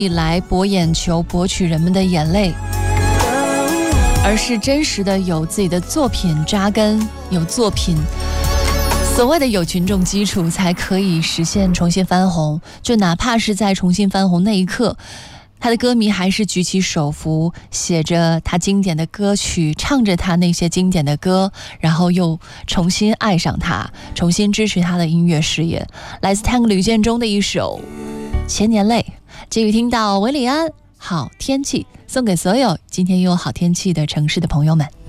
来博眼球、博取人们的眼泪，而是真实的有自己的作品扎根，有作品。所谓的有群众基础，才可以实现重新翻红。就哪怕是在重新翻红那一刻，他的歌迷还是举起手幅，写着他经典的歌曲，唱着他那些经典的歌，然后又重新爱上他，重新支持他的音乐事业。来自Tank吕建中的一首《千年泪》。继续听到韦礼安《好天气》，送给所有今天又有好天气的城市的朋友们。